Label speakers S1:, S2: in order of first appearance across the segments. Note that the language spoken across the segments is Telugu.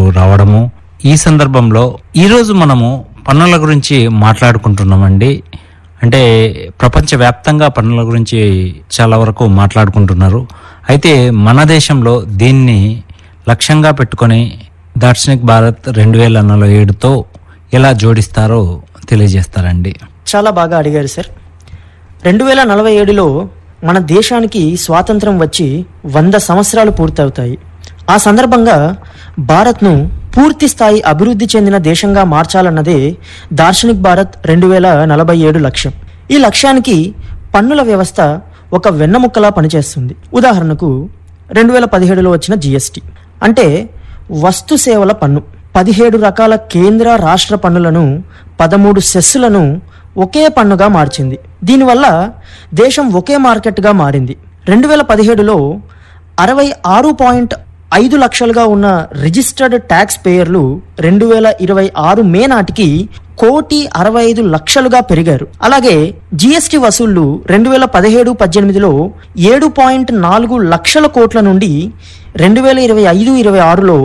S1: రావడము. ఈ సందర్భంలో ఈరోజు మనము పన్నుల గురించి మాట్లాడుకుంటున్నామండి. అంటే ప్రపంచవ్యాప్తంగా పన్నుల గురించి చాలా వరకు మాట్లాడుకుంటున్నారు. అయితే మన దేశంలో దీన్ని లక్ష్యంగా పెట్టుకొని దార్శనిక్ భారత్ 2047తో ఎలా జోడిస్తారో తెలియజేస్తారండి.
S2: చాలా బాగా అడిగారు సార్. 2047లో మన దేశానికి స్వాతంత్రం వచ్చి 100 సంవత్సరాలు పూర్తవుతాయి. ఆ సందర్భంగా భారత్ను పూర్తి స్థాయి అభివృద్ధి చెందిన దేశంగా మార్చాలన్నదే దార్శనిక్ భారత్ 2047 లక్ష్యం. ఈ లక్ష్యానికి పన్నుల వ్యవస్థ ఒక వెన్నముక్కలా పనిచేస్తుంది. ఉదాహరణకు 2017లో వచ్చిన జిఎస్టి అంటే వస్తు సేవల పన్ను 17 రకాల కేంద్ర రాష్ట్ర పన్నులను 13 సెస్సులను ఒకే పన్నుగా మార్చింది. దీనివల్ల దేశం ఒకే మార్కెట్గా మారింది. 2017లో 66.5 లక్షలుగా ఉన్న రిజిస్టర్డ్ ట్యాక్స్ పేయర్లు 2026 మే నాటికి 1,65,00,000గా పెరిగారు. అలాగే జిఎస్టి వసూళ్లు 2017-18లో 7.4 లక్షల కోట్ల నుండి 2025-26లో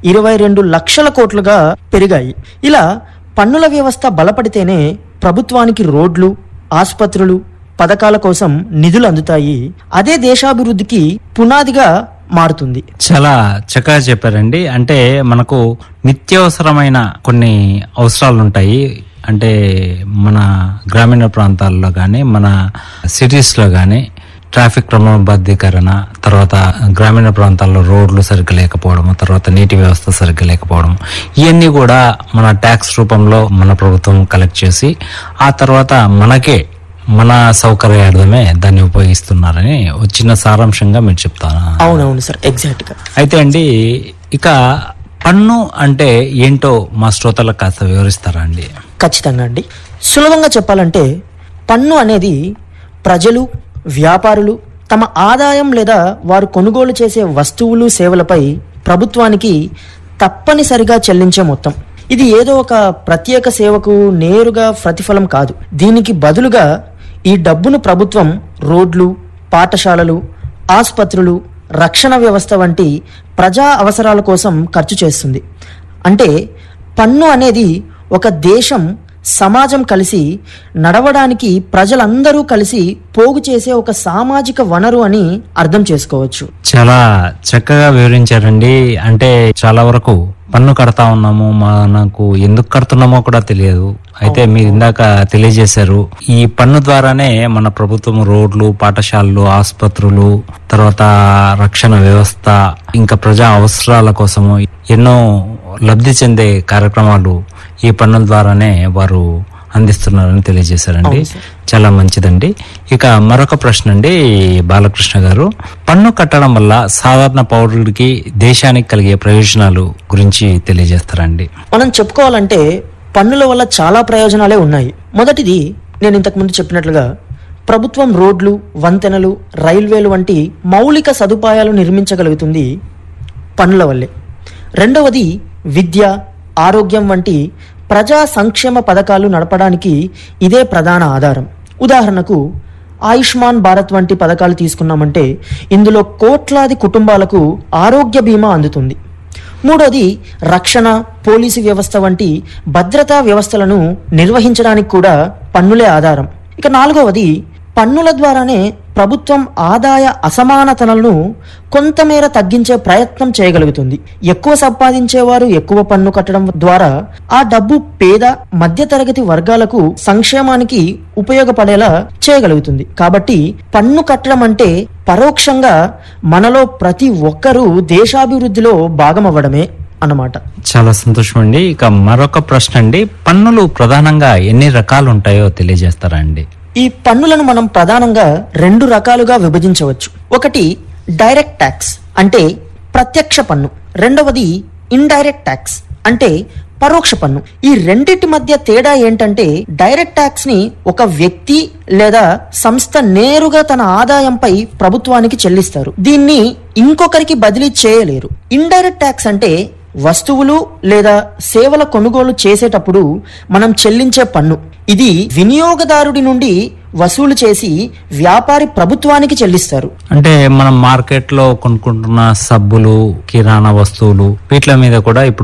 S2: 22 లక్షల కోట్లుగా పెరిగాయి. ఇలా పన్నుల వ్యవస్థ బలపడితేనే ప్రభుత్వానికి రోడ్లు, ఆసుపత్రులు, పథకాల కోసం నిధులు అందుతాయి. అదే దేశాభివృద్ధికి పునాదిగా మారుతుంది.
S1: చాలా చక్కగా చెప్పారండి. అంటే మనకు నిత్యావసరమైన కొన్ని అవసరాలు ఉంటాయి. అంటే మన గ్రామీణ ప్రాంతాల్లో కానీ మన సిటీస్లో కానీ ట్రాఫిక్ క్రమబద్ధీకరణ, తర్వాత గ్రామీణ ప్రాంతాల్లో రోడ్లు సరిగ్గా లేకపోవడం, తర్వాత నీటి వ్యవస్థ సరిగ్గా లేకపోవడం, ఇవన్నీ కూడా మన ట్యాక్స్ రూపంలో మన ప్రభుత్వం కలెక్ట్ చేసి ఆ తర్వాత మనకే మన సౌకర్యార్థమే దాన్ని ఉపయోగిస్తున్నారని చిన్న సారాంశంగా మీరు చెప్తారా?
S2: అవునవును సార్, ఎగ్జాక్ట్ గా.
S1: అయితే అండి, ఇక పన్ను అంటే ఏంటో మా శ్రోతలకు కాస్త వివరిస్తారా అండి?
S2: ఖచ్చితంగా అండి. సులభంగా చెప్పాలంటే పన్ను అనేది ప్రజలు, వ్యాపారులు తమ ఆదాయం లేదా వారు కొనుగోలు చేసే వస్తువులు, సేవలపై ప్రభుత్వానికి తప్పనిసరిగా చెల్లించే మొత్తం. ఇది ఏదో ఒక ప్రత్యేక సేవకు నేరుగా ప్రతిఫలం కాదు. దీనికి బదులుగా ఈ డబ్బును ప్రభుత్వం రోడ్లు, పాఠశాలలు, ఆసుపత్రులు, రక్షణ వ్యవస్థ వంటి ప్రజా అవసరాల కోసం ఖర్చు చేస్తుంది. అంటే పన్ను అనేది ఒక దేశం, సమాజం కలిసి నడవడానికి ప్రజలందరూ కలిసి పోగు చేసే ఒక సామాజిక వనరు అని అర్థం చేసుకోవచ్చు.
S1: చాలా చక్కగా వివరించారండి. అంటే చాలా వరకు పన్ను కడతా ఉన్నాము, మనకు ఎందుకు కడుతున్నామో కూడా తెలియదు. అయితే మీరు ఇందాక తెలియజేశారు, ఈ పన్ను ద్వారానే మన ప్రభుత్వం రోడ్లు, పాఠశాలలు, ఆసుపత్రులు, తర్వాత రక్షణ వ్యవస్థ, ఇంకా ప్రజా అవసరాల కోసము ఎన్నో లబ్ధి చెందే కార్యక్రమాలు ఈ పన్నుల ద్వారానే వారు అందిస్తున్నారని తెలియజేశారండి. చాలా మంచిదండి. ఇక మరొక ప్రశ్న అండి బాలకృష్ణ గారు, పన్ను కట్టడం వల్ల సాధారణ పౌరుడికి, దేశానికి కలిగే ప్రయోజనాలు గురించి తెలియజేస్తారండి?
S2: మనం చెప్పుకోవాలంటే పన్నుల వల్ల చాలా ప్రయోజనాలే ఉన్నాయి. మొదటిది, నేను ఇంతకు ముందు చెప్పినట్లుగా ప్రభుత్వం రోడ్లు, వంతెనలు, రైల్వేలు వంటి మౌలిక సదుపాయాలు నిర్మించగలుగుతుంది పన్నుల వల్లే. రెండవది, విద్య, ఆరోగ్యం వంటి ప్రజా సంక్షేమ పథకాలు నడపడానికి ఇదే ప్రధాన ఆధారం. ఉదాహరణకు ఆయుష్మాన్ భారత్ వంటి పథకాలు తీసుకున్నామంటే ఇందులో కోట్లాది కుటుంబాలకు ఆరోగ్య బీమా అందుతుంది. మూడోది, రక్షణ, పోలీసు వ్యవస్థ వంటి భద్రతా వ్యవస్థలను నిర్వహించడానికి కూడా పన్నులే ఆధారం. ఇక నాలుగవది, పన్నుల ద్వారానే ప్రభుత్వం ఆదాయ అసమానతలను కొంతమేర తగ్గించే ప్రయత్నం చేయగలుగుతుంది. ఎక్కువ సంపాదించేవారు ఎక్కువ పన్ను కట్టడం ద్వారా ఆ డబ్బు పేద, మధ్యతరగతి వర్గాలకు సంక్షేమానికి ఉపయోగపడేలా చేయగలుగుతుంది. కాబట్టి పన్ను కట్టడం అంటే పరోక్షంగా మనలో ప్రతి ఒక్కరూ దేశాభివృద్ధిలో భాగమవ్వడమే అన్నమాట.
S1: చాలా సంతోషం అండి. ఇక మరొక ప్రశ్న అండి, పన్నులు ప్రధానంగా ఎన్ని రకాలు ఉంటాయో తెలియజేస్తారా అండి?
S2: ఈ పన్నులను మనం ప్రధానంగా 2 రకాలుగా విభజించవచ్చు. ఒకటి డైరెక్ట్ ట్యాక్స్ అంటే ప్రత్యక్ష పన్ను, రెండవది ఇండైరెక్ట్ ట్యాక్స్ అంటే పరోక్ష పన్ను. ఈ రెండిటి మధ్య తేడా ఏంటంటే డైరెక్ట్ ట్యాక్స్ ని ఒక వ్యక్తి లేదా సంస్థ నేరుగా తన ఆదాయంపై ప్రభుత్వానికి చెల్లిస్తారు. దీన్ని ఇంకొకరికి బదిలీ చేయలేరు. ఇండైరెక్ట్ ట్యాక్స్ అంటే వస్తువులు లేదా సేవల కొనుగోలు చేసేటప్పుడు మనం చెల్లించే పన్ను. ఇది వినియోగదారుడి నుండి వసూలు చేసి వ్యాపారి ప్రభుత్వానికి చెల్లిస్తారు.
S1: అంటే మనం మార్కెట్ లో కొనుక్కుంటున్న సబ్బులు, కిరాణా వస్తువులు, వీటి మీద కూడా ఇప్పుడు